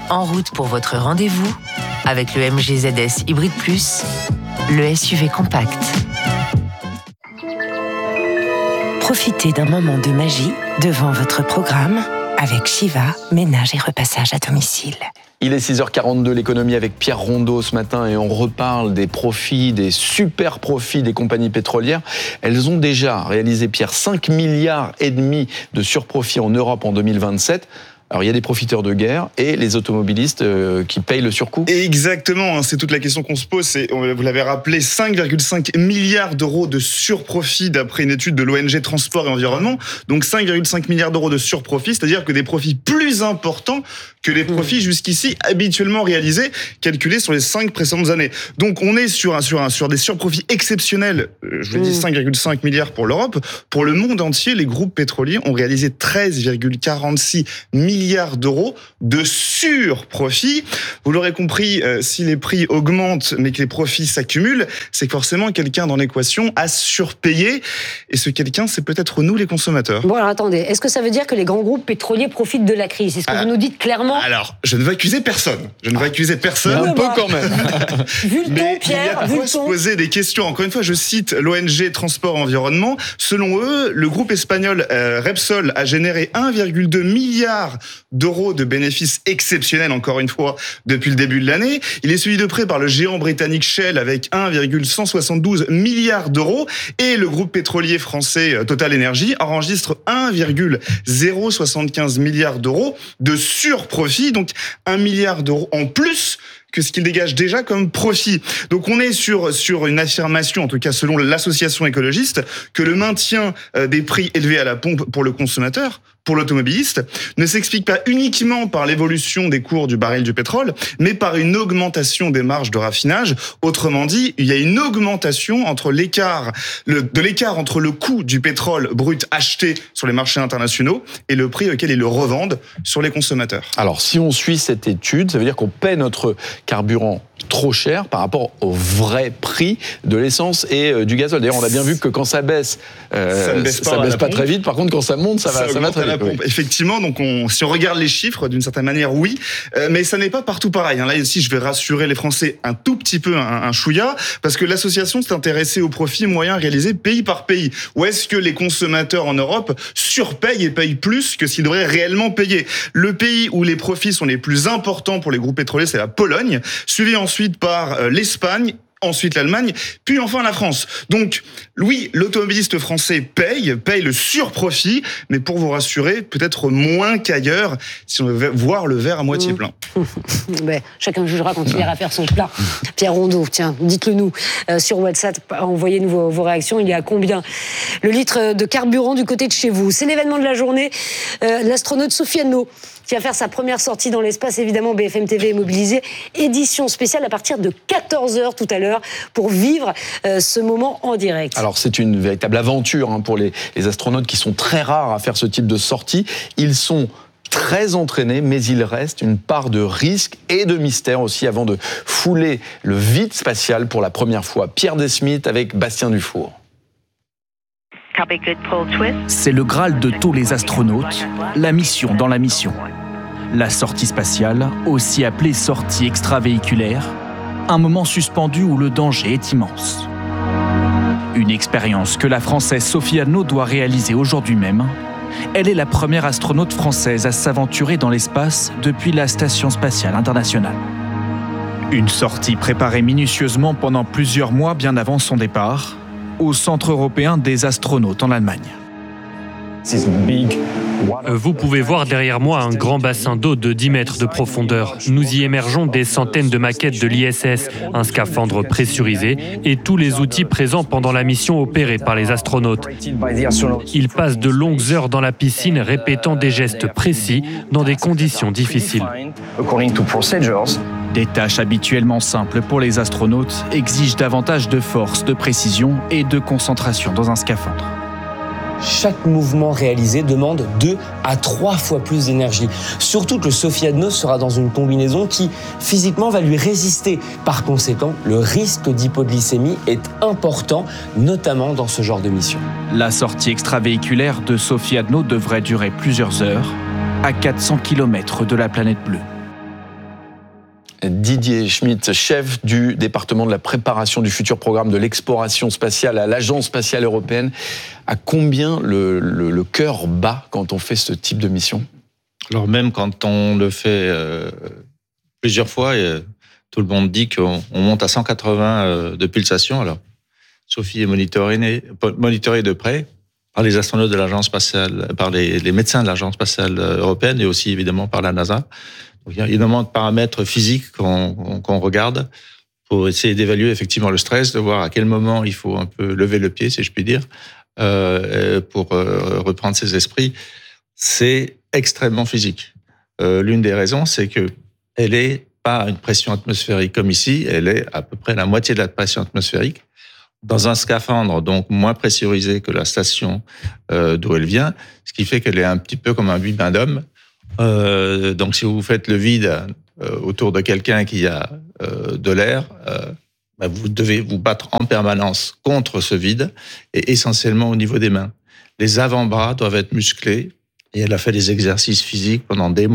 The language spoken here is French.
En route pour votre rendez-vous avec le MG ZS Hybrid Plus, le SUV compact. Profitez d'un moment de magie devant votre programme avec Shiva, ménage et repassage à domicile. Il est 6h42, l'économie avec Pierre Rondeau ce matin et on reparle des profits, des super profits des compagnies pétrolières. Elles ont déjà réalisé, Pierre, 5,5 milliards de surprofits en Europe en 2027. Alors, il y a des profiteurs de guerre et les automobilistes qui payent le surcoût. Exactement, c'est toute la question qu'on se pose. Vous l'avez rappelé, 5,5 milliards d'euros de surprofit d'après une étude de l'ONG Transport et Environnement. Donc 5,5 milliards d'euros de surprofit, c'est-à-dire que des profits plus importants que les profits jusqu'ici habituellement réalisés, calculés sur les 5 précédentes années. Donc on est sur des surprofits exceptionnels. Je vous dis 5,5 milliards pour l'Europe. Pour le monde entier, les groupes pétroliers ont réalisé 13,46 milliards d'euros de surprofit. Vous l'aurez compris, si les prix augmentent mais que les profits s'accumulent, c'est que forcément quelqu'un dans l'équation a surpayé. Et ce quelqu'un, c'est peut-être nous les consommateurs. Bon alors attendez, est-ce que ça veut dire que les grands groupes pétroliers profitent de la crise ? Est-ce que vous nous dites clairement ? Alors, je ne veux accuser personne. Un peu quand même. Vu le ton, Pierre, il y a parfois se poser des questions. Encore une fois, je cite l'ONG Transport et Environnement. Selon eux, le groupe espagnol Repsol a généré 1,2 milliard d'euros de bénéfices exceptionnels, encore une fois, depuis le début de l'année. Il est suivi de près par le géant britannique Shell avec 1,172 milliards d'euros. Et le groupe pétrolier français Total Energy enregistre 1,075 milliard d'euros de surprofit. Donc 1 milliard d'euros en plus que ce qu'il dégage déjà comme profit. Donc on est sur une affirmation, en tout cas selon l'association écologiste, que le maintien des prix élevés à la pompe pour le consommateur, pour l'automobiliste, ne s'explique pas uniquement par l'évolution des cours du baril du pétrole, mais par une augmentation des marges de raffinage. Autrement dit, il y a une augmentation entre l'écart entre le coût du pétrole brut acheté sur les marchés internationaux et le prix auquel ils le revendent sur les consommateurs. Alors, si on suit cette étude, ça veut dire qu'on paie notre carburant trop cher par rapport au vrai prix de l'essence et du gazole. D'ailleurs, on a bien vu que quand ça baisse, ça ne baisse pas très vite. Par contre, quand ça monte, ça va très vite. Oui. Effectivement, donc si on regarde les chiffres, d'une certaine manière, oui, mais ça n'est pas partout pareil. Là aussi, je vais rassurer les Français un tout petit peu, un chouïa, parce que l'association s'est intéressée aux profits moyens réalisés pays par pays. Où est-ce que les consommateurs en Europe surpayent et payent plus que s'ils devraient réellement payer ? Le pays où les profits sont les plus importants pour les groupes pétroliers, c'est la Pologne, suivi ensuite par l'Espagne, ensuite l'Allemagne, puis enfin la France. Donc, oui, l'automobiliste français paye le surprofit, mais pour vous rassurer, peut-être moins qu'ailleurs, si on veut voir le verre à moitié plein. Ben, chacun jugera quand il ira faire son plat. Pierre Rondeau, tiens, dites-le nous sur WhatsApp, envoyez-nous vos réactions. Il y a combien le litre de carburant du côté de chez vous ? C'est l'événement de la journée. L'astronaute Sophie Anneau qui va faire sa première sortie dans l'espace. Évidemment, BFM TV est mobilisée. Édition spéciale à partir de 14h tout à l'heure pour vivre ce moment en direct. Alors, c'est une véritable aventure pour les astronautes qui sont très rares à faire ce type de sortie. Ils sont très entraînés, mais il reste une part de risque et de mystère aussi avant de fouler le vide spatial pour la première fois. Pierre Desmith avec Bastien Dufour. C'est le Graal de tous les astronautes, la mission dans la mission. La sortie spatiale, aussi appelée sortie extravéhiculaire, un moment suspendu où le danger est immense. Une expérience que la Française Sophie Anneau doit réaliser aujourd'hui même. Elle est la première astronaute française à s'aventurer dans l'espace depuis la Station spatiale internationale. Une sortie préparée minutieusement pendant plusieurs mois bien avant son départ, au Centre européen des astronautes en Allemagne. Vous pouvez voir derrière moi un grand bassin d'eau de 10 mètres de profondeur. Nous y émergeons des centaines de maquettes de l'ISS, un scaphandre pressurisé et tous les outils présents pendant la mission opérée par les astronautes. Ils passent de longues heures dans la piscine répétant des gestes précis dans des conditions difficiles. Des tâches habituellement simples pour les astronautes exigent davantage de force, de précision et de concentration dans un scaphandre. Chaque mouvement réalisé demande 2 à 3 fois plus d'énergie. Surtout que Sophie Anneau sera dans une combinaison qui, physiquement, va lui résister. Par conséquent, le risque d'hypoglycémie est important, notamment dans ce genre de mission. La sortie extravéhiculaire de Sophie Anneau devrait durer plusieurs heures, à 400 km de la planète bleue. Didier Schmitt, chef du département de la préparation du futur programme de l'exploration spatiale à l'Agence spatiale européenne. À combien le cœur bat quand on fait ce type de mission ? Alors même quand on le fait plusieurs fois, tout le monde dit qu'on monte à 180 de pulsations. Alors, Sophie est monitorée de près par les astronautes de l'Agence spatiale, par les médecins de l'Agence spatiale européenne et aussi évidemment par la NASA. Donc, il y a énormément de paramètres physiques qu'on regarde pour essayer d'évaluer effectivement le stress, de voir à quel moment il faut un peu lever le pied, si je puis dire, pour reprendre ses esprits. C'est extrêmement physique. L'une des raisons, c'est que elle est pas à une pression atmosphérique comme ici, elle est à peu près la moitié de la pression atmosphérique, dans un scaphandre donc moins pressurisé que la station d'où elle vient, ce qui fait qu'elle est un petit peu comme un bain d'homme. Donc si vous faites le vide autour de quelqu'un qui a de l'air, vous devez vous battre en permanence contre ce vide, et essentiellement au niveau des mains. Les avant-bras doivent être musclés, et elle a fait des exercices physiques pendant des mois.